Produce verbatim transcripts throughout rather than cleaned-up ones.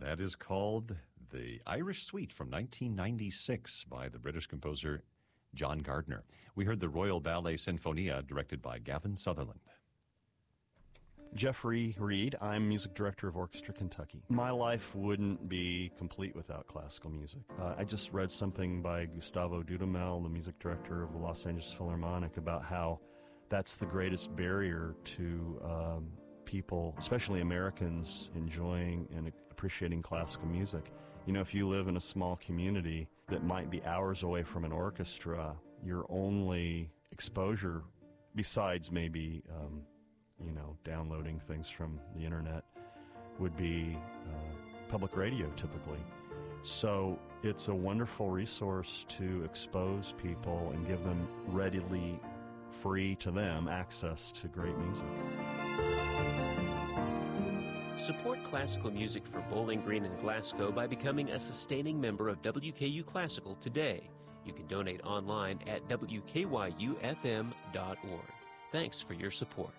That is called The Irish Suite from nineteen ninety-six by the British composer John Gardner. We heard the Royal Ballet Sinfonia, directed by Gavin Sutherland. Jeffrey Reed. I'm music director of Orchestra Kentucky. My life wouldn't be complete without classical music. Uh, I just read something by Gustavo Dudamel, the music director of the Los Angeles Philharmonic, about how that's the greatest barrier to um, people, especially Americans, enjoying and appreciating classical music. You know, if you live in a small community that might be hours away from an orchestra, your only exposure, besides maybe um, you know, downloading things from the internet, would be uh, public radio typically. So it's a wonderful resource to expose people and give them readily, free to them, access to great music. Support classical music for Bowling Green and Glasgow by becoming a sustaining member of W K U Classical today. You can donate online at W K Y U F M dot org. Thanks for your support.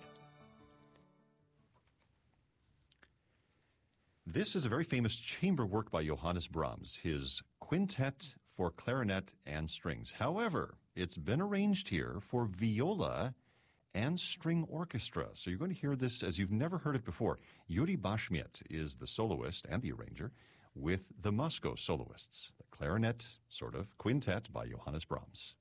This is a very famous chamber work by Johannes Brahms, his Quintet for Clarinet and Strings. However, it's been arranged here for viola and string orchestra. So you're going to hear this as you've never heard it before. Yuri Bashmiet is the soloist and the arranger with the Moscow soloists, the clarinet sort of quintet by Johannes Brahms.